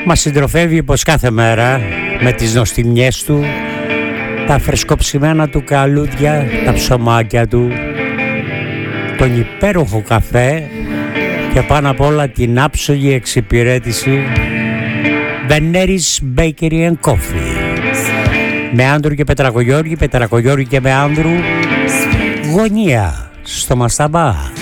Μας συντροφεύει πως κάθε μέρα με τις νοστιμιές του, τα φρεσκοψημένα του καλούδια, τα ψωμάκια του, τον υπέροχο καφέ και πάνω απ' όλα την άψογη εξυπηρέτηση Veneris Bakery and Coffee. Με Άνδρου και Πετρακογιώργη, Πετρακογιώργη και με Άνδρου, γωνία στο Μασταμπά.